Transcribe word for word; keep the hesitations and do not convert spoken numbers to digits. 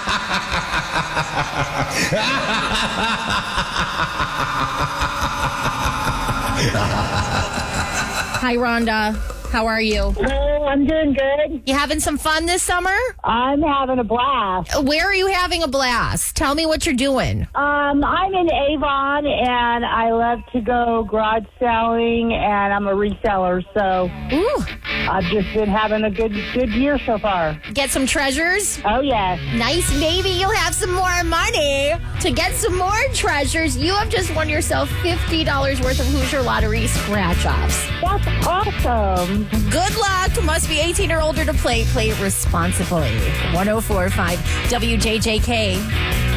Hi, Rhonda. How are you? Hello, I'm doing good. You having some fun this summer? I'm having a blast. Where are you having a blast? Tell me what you're doing. Um, I'm in Avon, and I love to go garage selling, and I'm a reseller, so Ooh. I've just been having a good good year so far. Get some treasures? Oh, yes. Nice. Maybe you'll have some more money to get some more treasures. You have just won yourself fifty dollars worth of Hoosier Lottery scratch-offs. That's awesome. Good luck. Must be eighteen or older to play. Play responsibly. one oh four point five W J J K.